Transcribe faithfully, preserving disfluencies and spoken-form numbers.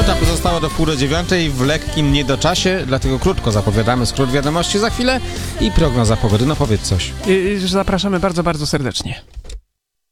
Minuta pozostała do wpół do dziewiątej w lekkim niedoczasie, dlatego krótko zapowiadamy skrót wiadomości za chwilę i prognoza pogody. No powiedz coś. I, i zapraszamy bardzo, bardzo serdecznie.